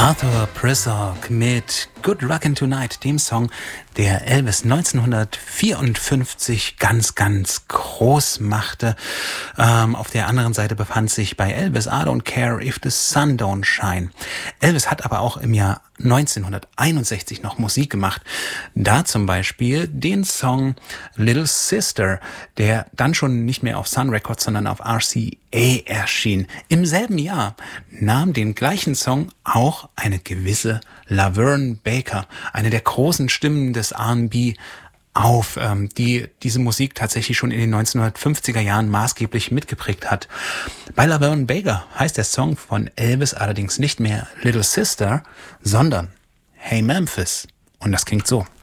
Arthur Prysock mit Good Rockin' Tonight, dem Song, der Elvis 1954 ganz, ganz groß machte. Auf der anderen Seite befand sich bei Elvis I Don't Care If the Sun Don't Shine. Elvis hat aber auch im Jahr 1961 noch Musik gemacht. Da zum Beispiel den Song Little Sister, der dann schon nicht mehr auf Sun Records, sondern auf RCA erschien. Im selben Jahr nahm den gleichen Song auch eine gewisse Laverne Baker, eine der großen Stimmen des R&B, auf, die diese Musik tatsächlich schon in den 1950er Jahren maßgeblich mitgeprägt hat. Bei Laverne Baker heißt der Song von Elvis allerdings nicht mehr Little Sister, sondern Hey Memphis. Und das klingt so.